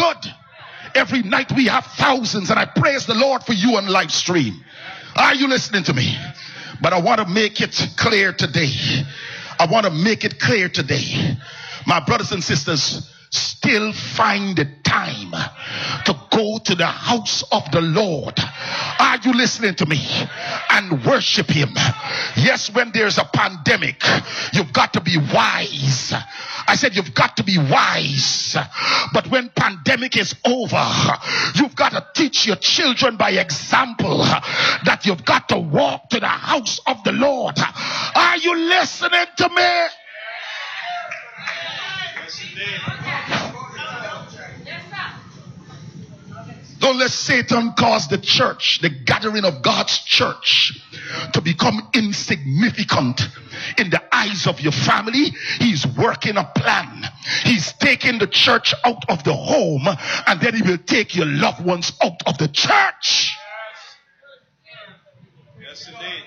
good. Every night we have thousands, and I praise the Lord for you on live stream. Are you listening to me? But I want to make it clear today. I want to make it clear today. My brothers and sisters, still find the time to go to the house of the Lord. Are you listening to me? And worship him. Yes, when there's a pandemic, you've got to be wise. I said you've got to be wise. But when pandemic is over, you've got to teach your children by example that you've got to walk to the house of the Lord. Are you listening to me? Don't let Satan cause the church, the gathering of God's church, to become insignificant in the eyes of your family. He's working a plan. He's taking the church out of the home, and then he will take your loved ones out of the church. Yes, indeed.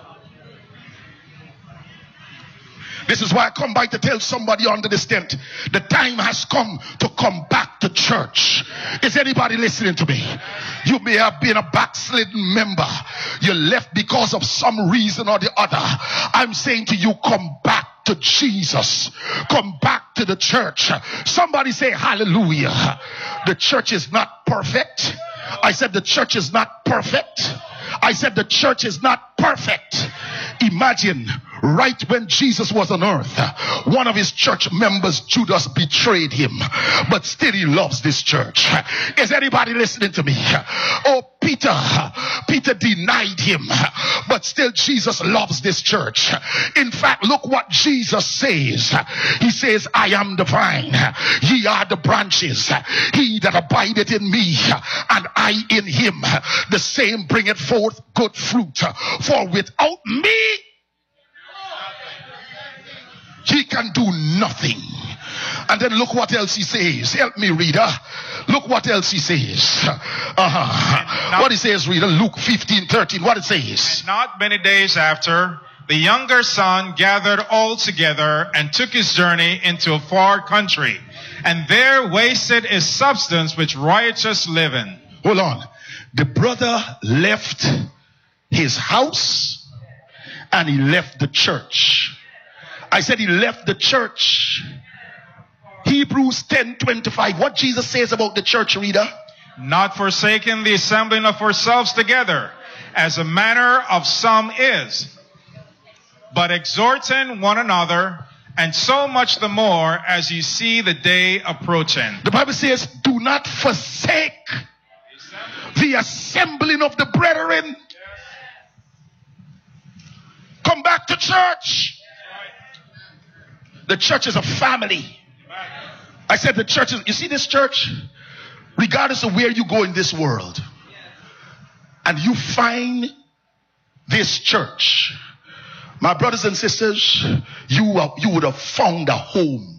This is why I come by to tell somebody under this tent, the time has come to come back to church. Is anybody listening to me? You may have been a backslidden member. You left because of some reason or the other. I'm saying to you, come back to Jesus. Come back to the church. Somebody say hallelujah. The church is not perfect. I said the church is not perfect. I said the church is not perfect. Imagine, right when Jesus was on earth, one of his church members, Judas, betrayed him, but still he loves this church. Is anybody listening to me? Oh, Peter denied him, but still Jesus loves this church. In fact, look what Jesus says. He says, I am the vine, ye are the branches. He that abideth in me, and I in him, the same bringeth forth good fruit. For without me, he can do nothing. And then look what else he says. Help me, reader. Look what else he says. What he says, reader. Luke 15:13. What it says. And not many days after, the younger son gathered all together and took his journey into a far country, and there wasted his substance with riotous living. Hold on. The brother left his house and he left the church. I said he left the church. Hebrews 10:25. What Jesus says about the church, reader? Not forsaking the assembling of ourselves together, as a manner of some is, but exhorting one another, and so much the more as you see the day approaching. The Bible says, do not forsake the assembling of the brethren. Come back to church. The church is a family. I said the church is, you see this church? Regardless of where you go in this world, and you find this church, my brothers and sisters, you would have found a home.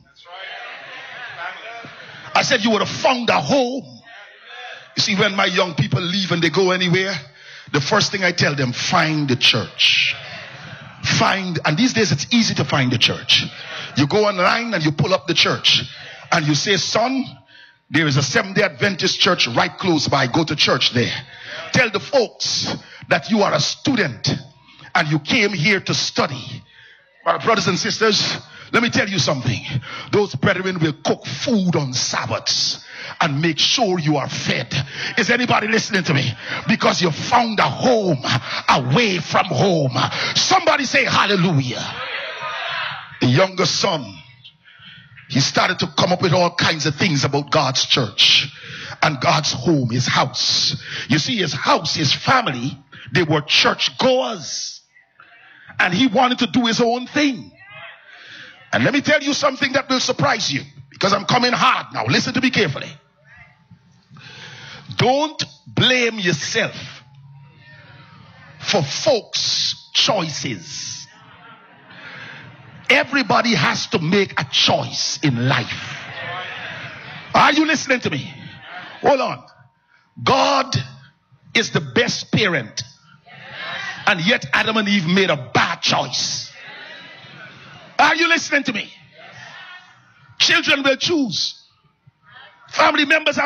I said you would have found a home. You see, when my young people leave and they go anywhere, the first thing I tell them, find the church. And these days it's easy to find the church. You go online and you pull up the church and you say, son, there is a Seventh-day Adventist church right close by. Go to church there. Tell the folks that you are a student and you came here to study. My brothers and sisters, let me tell you something. Those brethren will cook food on Sabbaths and make sure you are fed. Is anybody listening to me? Because you found a home away from home. Somebody say hallelujah. The younger son, he started to come up with all kinds of things about God's church and God's home, his house. You see, his house, his family, they were church goers. And he wanted to do his own thing. And let me tell you something that will surprise you, because I'm coming hard now. Listen to me carefully. Don't blame yourself for folks' choices. Everybody has to make a choice in life. Are you listening to me? Hold on. God is the best parent, and yet Adam and Eve made a bad choice. Are you listening to me? Children will choose. Family members